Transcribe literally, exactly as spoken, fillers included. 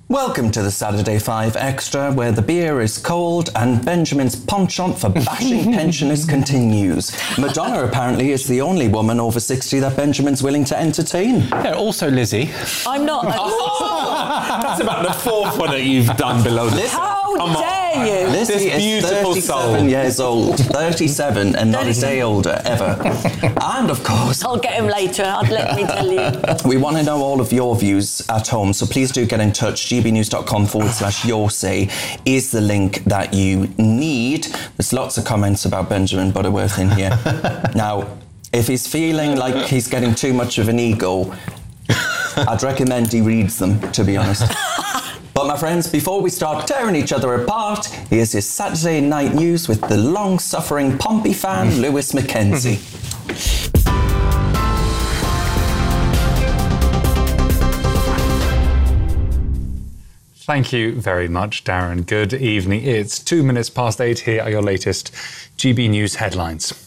Welcome to the Saturday Five Extra, where the beer is cold and Benjamin's penchant for bashing pensioners continues. Madonna apparently is the only woman over sixty that Benjamin's willing to entertain. Yeah, also Lizzie. I'm not. Oh, that's about the fourth one that you've done below this. How Come dare on. you? Lizzie This is beautiful thirty-seven soul. years old. thirty-seven and not a day older, ever. And of course, I'll get him later, I'd let me tell you. we want to know all of your views at home, so please do get in touch. gbnews.com forward slash your say is the link that you need. There's lots of comments about Benjamin Butterworth in here. Now, if he's feeling like he's getting too much of an ego, I'd recommend he reads them, to be honest. But my friends, before we start tearing each other apart, here's your Saturday night news with the long-suffering Pompey fan, Lewis Mackenzie. Thank you very much, Darren. Good evening. It's two minutes past eight. Here are your latest G B News headlines.